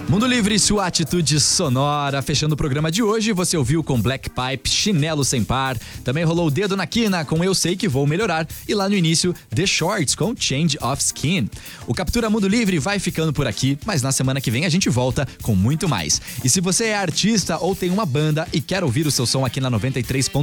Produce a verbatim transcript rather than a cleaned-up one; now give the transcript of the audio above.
Mundo Livre, sua atitude sonora. Fechando o programa de hoje, você ouviu com Black Pipe, Chinelo Sem Par. Também rolou o Dedo na Quina com Eu Sei Que Vou Melhorar. E lá no início, The Shorts com Change of Skin. O Captura Mundo Livre vai ficando por aqui, mas na semana que vem a gente volta com muito mais. E se você é artista ou tem uma banda e quer ouvir o seu som aqui na noventa e três ponto